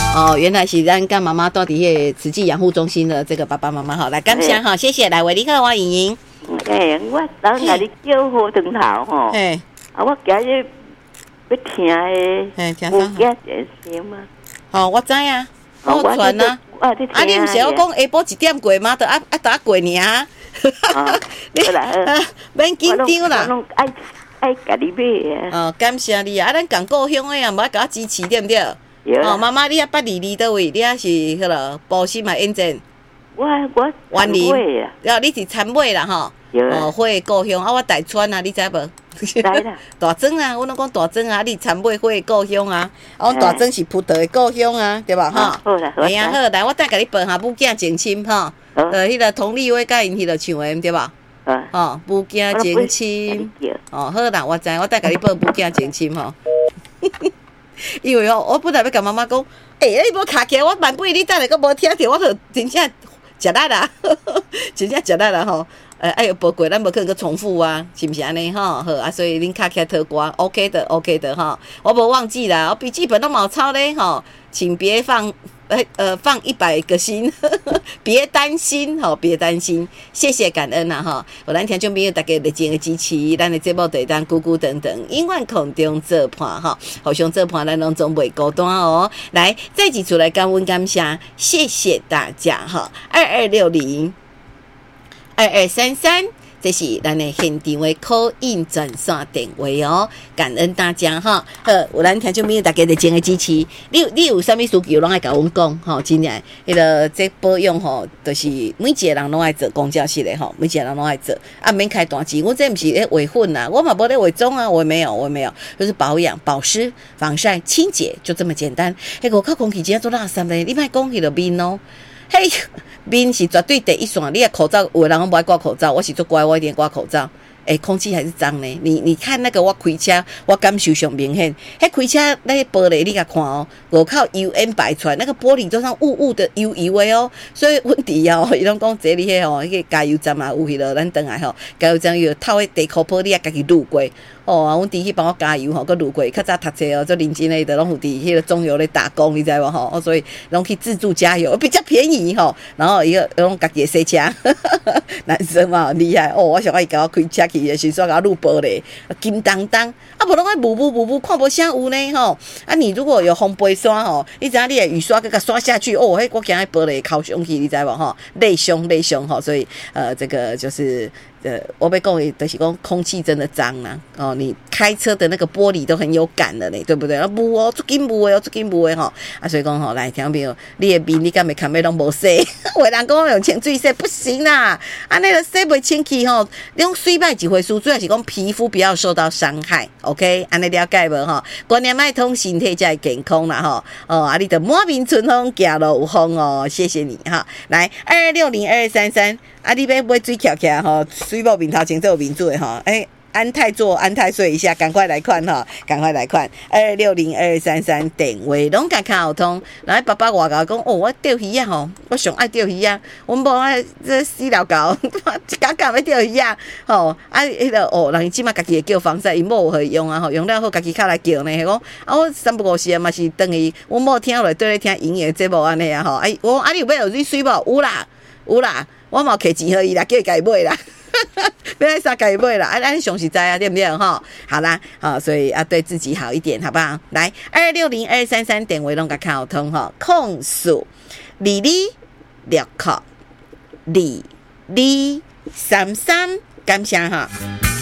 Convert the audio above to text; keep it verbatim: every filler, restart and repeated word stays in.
哦，原来是咱跟妈妈到底迄慈济养护中心的这个爸爸妈妈哈，来感谢哈，谢谢，来维你好，我莹莹。 诶，我当下你叫好长头吼， 哎， 啊，我今日要听诶， 哎，听啥？ 啥？ 电视嘛。 哦，我知啊，我传啊。啊，你唔是我讲下晡一點過嗎？就啊啊打過爾。 你啦， 免緊張啦。 我攏愛愛家己買啊。 哦，感謝你啊！咱共故鄉的啊，唔愛甲我支持對唔對？哦，媽媽，你啊捌離離倒位？你啊是迄落埔心嘛演證？ 我我灣林啊，然你是參尾啦吼。哦，花的故鄉啊，我大川啊，你知無？ 知啦。 大莊啊，我攏講大莊啊，你參尾花的故鄉啊，啊，我大莊是葡萄的故鄉啊，對吧？哈。 好啦，好。 哎呀，好，來，我帶甲你報下母囝情深吼。呃，迄個佟麗娃甲因迄個唱的對吧？哦，母囝情深。哦，好啦，我知，我帶甲你報母囝情深吼。因為哦，我本來要甲媽媽講，誒，你無卡起來，我萬八你等下閣無聽着，我著真正食力啦，真正食力啦吼。呃，哎呦，报過，咱無可能佮重複啊，是毋是安尼吼？好啊，所以恁卡起來討歌 ，OK 的 ，OK 的哈。我無忘記啦，我筆記本都冇抄咧吼，請別放，呃呃，放一百個心，別擔心吼，別擔心，謝謝感恩啦哈。有咱聽眾朋友大家熱情的支持，咱的節目就會當久久等等，永遠空中做伴哈，互相做伴，咱攏總袂孤單哦。來，再一次來感恩感謝，謝謝大家哈，二二六零。二二三三，这是咱的现场的 call in 转线电话哦，感恩大家哈。好，有咱听众朋友大家热情的支持，你你有啥物需求，拢爱甲阮讲吼。真正，迄个这保养吼，就是每一个人拢爱做公教式的吼，每一个人拢爱做，啊，免开大钱。我这毋是咧伪混呐，我嘛无咧伪装啊，我没有，我没有，就是保养、保湿、防晒、清洁，就这么简单。迄个靠空气真正做垃圾咧，你莫讲迄个面哦。嘿，面是绝对第一线。你的口罩，有的人不爱挂口罩，我是做乖，我一定挂口罩。哎、欸，空气还是脏呢。你你看那个我开车，我感受上明显。迄开车那个玻璃，你甲看哦，我靠 U N 排出来，那个玻璃都像雾雾的油油的哦。所以问题哦，伊拢讲这里迄吼，迄个加油站啊，有迄落咱等来吼，加油站有套迄地壳玻璃啊，家己路过。哦啊，阮弟去帮我加油吼，佮路过，较早读册哦，做认真诶的，拢有伫迄个中油咧打工，你知无吼？哦，所以拢去自助加油，比较便宜吼。然后伊个拢家己洗车，男生嘛厉害哦。我想讲伊甲我开车去诶时阵，甲我录玻璃，金当当，啊，无拢爱雾雾雾雾，看无啥有呢吼。啊，你如果有红杯刷吼，你知影你诶雨刷佮甲刷下去，哦，迄我惊迄玻璃敲上去，你知无吼？内伤内伤吼，所以呃，这个就是。呃，我被讲的就是讲空气真的脏啦、啊，哦，你开车的那个玻璃都很有感的嘞，对不对？啊，雾哦，最近雾的哦，最近雾的吼，啊，所以讲吼，来听众朋友，你的面你敢袂看要拢无洗？有的人讲我用清水洗不行啦，啊，那个洗袂清气吼，你用水摆一回事，主要是讲皮肤不要受到伤害 ，OK？ 安尼了解无吼？观念卖通，身体才会健康啦吼，哦，啊，你的满面春风，行路有风哦，谢谢你哈，来二二六零二二三三。啊，你要买水翘起来吼，水某面头前做面做的吼，哎、欸，安泰做安泰睡一下，赶快来看哈，赶快来看二二六零二二三三电话拢甲卡好通。来爸爸我甲讲，哦，我钓鱼啊吼，我上爱钓鱼啊，阮某爱这死了搞，一家家要钓鱼啊，吼，啊，迄个哦，人伊即马家己会叫防晒，因某有互伊用啊吼，用了后家己卡来叫呢，讲啊，我三不五时啊嘛是等伊，阮某听落对咧听音乐节目安尼啊吼，哎，我啊你有买有水水无？有啦，有啦。我嘛摕钱互伊啦，叫伊家己买啦，要爱啥家己买啦，啊，安尼上实在啊，对不对吼？好啦，好，所以要对自己好一点，好不好？来，二六零二三三电话拢甲卡通吼，控诉二二六扣二二三三，感谢哈。